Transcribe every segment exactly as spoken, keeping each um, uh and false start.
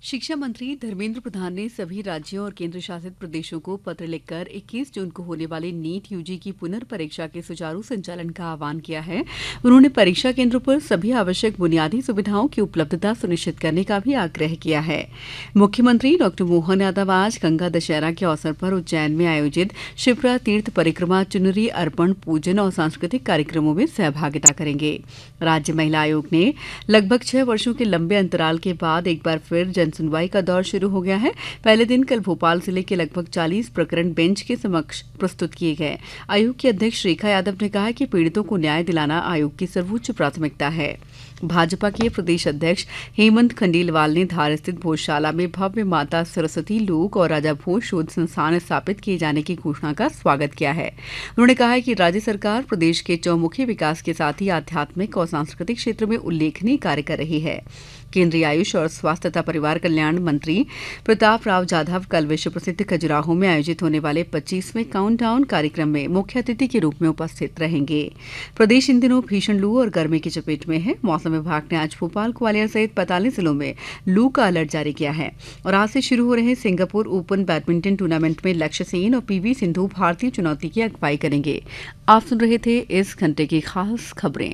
शिक्षा मंत्री धर्मेंद्र प्रधान ने सभी राज्यों और केंद्र शासित प्रदेशों को पत्र लिखकर इक्कीस जून को होने वाली नीट यूजी की पुनर्परीक्षा के सुचारू संचालन का आह्वान किया है। उन्होंने परीक्षा केंद्रों पर सभी आवश्यक बुनियादी सुविधाओं की उपलब्धता सुनिश्चित करने का भी आग्रह किया है। मुख्यमंत्री डॉक्टर मोहन यादव आज गंगा दशहरा के अवसर पर उज्जैन में आयोजित शिप्रा तीर्थ परिक्रमा, चुनरी अर्पण, पूजन और सांस्कृतिक कार्यक्रमों में सहभागिता करेंगे। राज्य महिला आयोग ने लगभग छह वर्षों के लंबे अंतराल के बाद एक बार फिर जन सुनवाई का दौर शुरू हो गया है। पहले दिन कल भोपाल जिले के लगभग चालीस प्रकरण बेंच के समक्ष प्रस्तुत किए गए। आयोग की अध्यक्ष रेखा यादव ने कहा कि पीड़ितों को न्याय दिलाना आयोग की सर्वोच्च प्राथमिकता है। भाजपा के प्रदेश अध्यक्ष हेमंत खंडेलवाल ने धार स्थित भोजशाला में भव्य माता सरस्वती लोक और राजा भोज शोध संस्थान स्थापित किए जाने की घोषणा का स्वागत किया है। उन्होंने कहा है कि राज्य सरकार प्रदेश के चौमुखी विकास के साथ ही आध्यात्मिक और सांस्कृतिक क्षेत्र में उल्लेखनीय कार्य कर रही है। केंद्रीय आयुष और स्वास्थ्य तथा परिवार कल्याण मंत्री प्रताप राव जाधव कल विश्व प्रसिद्ध खजुराहो में आयोजित होने वाले पच्चीसवें काउंटडाउन कार्यक्रम में मुख्य अतिथि के रूप में उपस्थित रहेंगे। प्रदेश इन दिनों भीषण लू और गर्मी की चपेट में है। मौसम विभाग ने आज भोपाल, ग्वालियर सहित पैंतालीस जिलों में लू का अलर्ट जारी किया है। और आज से शुरू हो रहे सिंगापुर ओपन बैडमिंटन टूर्नामेंट में लक्ष्य सेन और पीवी सिंधु भारतीय चुनौती की अगुवाई करेंगे। आप सुन रहे थे इस घंटे की खास खबरें।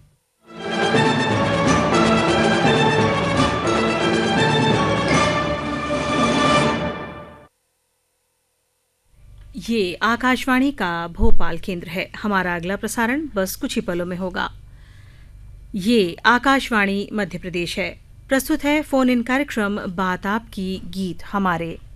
ये आकाशवाणी का भोपाल केंद्र है। हमारा अगला प्रसारण बस कुछ ही पलों में होगा। ये आकाशवाणी मध्य प्रदेश है। प्रस्तुत है फोन इन कार्यक्रम बात आपकी, गीत हमारे।